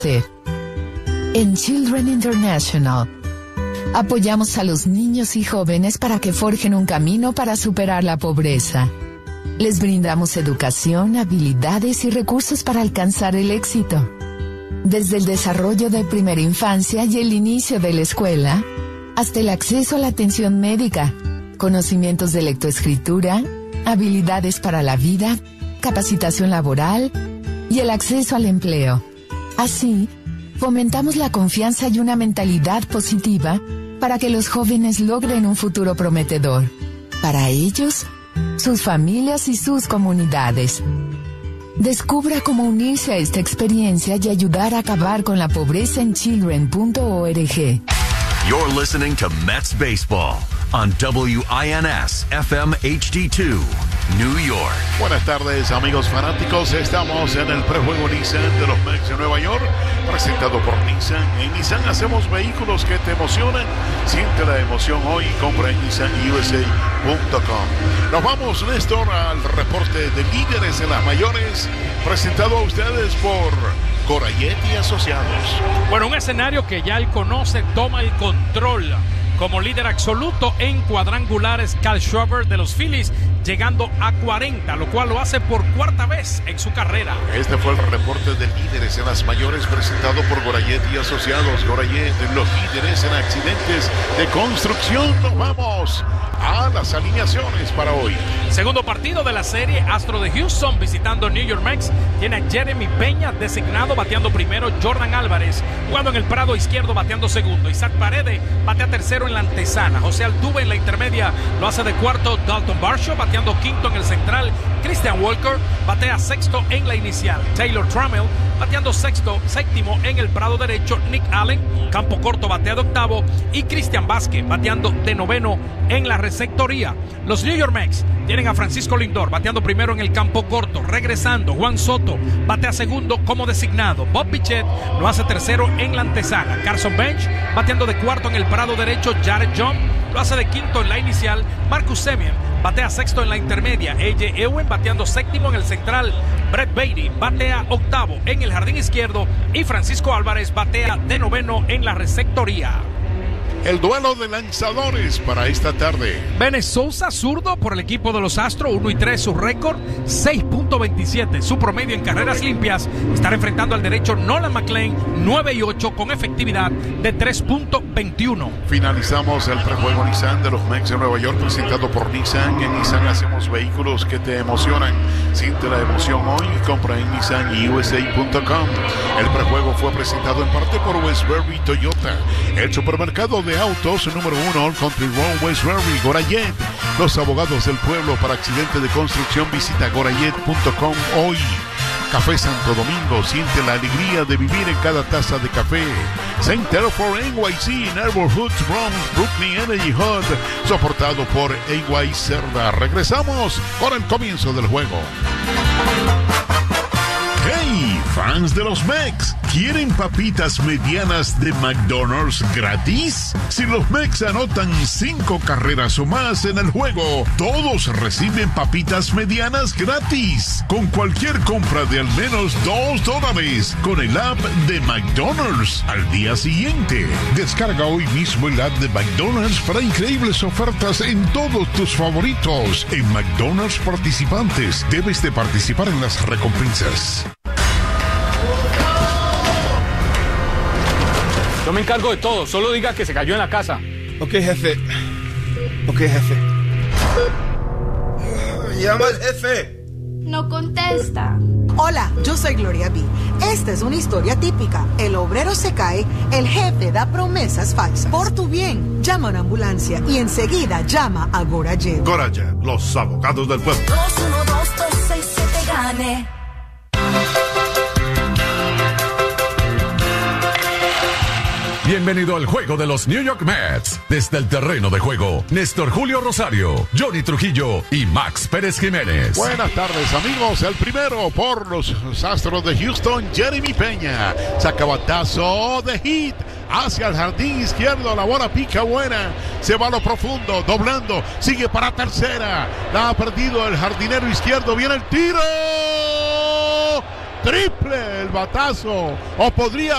En Children International, apoyamos a los niños y jóvenes para que forjen un camino para superar la pobreza. Les brindamos educación, habilidades y recursos para alcanzar el éxito. Desde el desarrollo de primera infancia y el inicio de la escuela, hasta el acceso a la atención médica, conocimientos de lectoescritura, habilidades para la vida, capacitación laboral y el acceso al empleo. Así, fomentamos la confianza y una mentalidad positiva para que los jóvenes logren un futuro prometedor. Para ellos, sus familias y sus comunidades. Descubra cómo unirse a esta experiencia y ayudar a acabar con la pobreza en children.org. You're listening to Mets Baseball on WINS FM HD2, New York. Buenas tardes, amigos fanáticos. Estamos en el prejuego Nissan de los Mets de Nueva York, presentado por Nissan. En Nissan hacemos vehículos que te emocionan. Siente la emoción hoy y compra en nissanusa.com. Nos vamos, Néstor, al reporte de líderes en las mayores, presentado a ustedes por Gorayet y Asociados. Bueno, un escenario que ya él conoce, toma el control como líder absoluto en cuadrangulares. Kyle Schwarber de los Phillies llegando a 40, lo cual lo hace por cuarta vez en su carrera. Este fue el reporte de líderes en las mayores presentado por Gorayet y Asociados. Gorayet, los líderes en accidentes de construcción. Nos vamos a las alineaciones para hoy. Segundo partido de la serie, Astro de Houston visitando New York Mets. Tiene a Jeremy Peña designado bateando primero, Jordan Álvarez jugando en el prado izquierdo bateando segundo, Isaac Paredes batea tercero en la antesala, José Altuve en la intermedia lo hace de cuarto, Dalton Varsho bateando quinto en el central, Christian Walker batea sexto en la inicial, Taylor Trammell bateando séptimo en el prado derecho, Nick Allen campo corto batea de octavo y Christian Vázquez bateando de noveno en la receptoría. Los New York Mets tienen a Francisco Lindor bateando primero en el campo corto, regresando Juan Soto batea segundo como designado, Bob Bichette lo hace tercero en la antesala, Carson Bench bateando de cuarto en el prado derecho, Jared John lo hace de quinto en la inicial, Marcus Semien batea sexto en la intermedia, AJ Ewen bateando séptimo en el central, Brett Baty batea octavo en el jardín izquierdo y Francisco Álvarez batea de noveno en la receptoría. El duelo de lanzadores para esta tarde. Benes Souza, zurdo por el equipo de los Astros, 1-3 su récord, 6.27 su promedio en carreras limpias. Estará enfrentando al derecho Nolan McLean, 9-8 con efectividad de 3.21. Finalizamos el prejuego Nissan de los Mets de Nueva York, presentado por Nissan. En Nissan hacemos vehículos que te emocionan. Siente la emoción hoy y compra en nissanusa.com. El prejuego fue presentado en parte por Westbury Toyota, el supermercado de autos número 1, Old Country Road, Westbury. Gorayet, los abogados del pueblo para accidentes de construcción. Visita gorayet.com hoy. Café Santo Domingo, siente la alegría de vivir en cada taza de café. Center for NYC, Neighborhoods, Bronx, Brooklyn Energy Hub, soportado por AY Cerda. Regresamos por el comienzo del juego. ¡Hey, fans de los Mets! ¿Quieren papitas medianas de McDonald's gratis? Si los Mets anotan 5 carreras o más en el juego, todos reciben papitas medianas gratis. Con cualquier compra de al menos $2 con el app de McDonald's al día siguiente. Descarga hoy mismo el app de McDonald's para increíbles ofertas en todos tus favoritos. En McDonald's participantes, debes de participar en las recompensas. Yo me encargo de todo, solo diga que se cayó en la casa. Ok, jefe. Llama al jefe. No contesta. Hola, yo soy Gloria B. Esta es una historia típica. El obrero se cae, el jefe da promesas falsas. Por tu bien, llama a una ambulancia y enseguida llama a Gorayet. Gorayet, los abogados del pueblo. 212-267-GANE. Bienvenido al juego de los New York Mets. Desde el terreno de juego, Néstor Julio Rosario, Johnny Trujillo y Max Pérez Jiménez. Buenas tardes, amigos. El primero por los Astros de Houston, Jeremy Peña. Saca batazo de hit hacia el jardín izquierdo. La bola pica buena. Se va a lo profundo, doblando. Sigue para tercera. La ha perdido el jardinero izquierdo. Viene el tiro. triple el batazo, o podría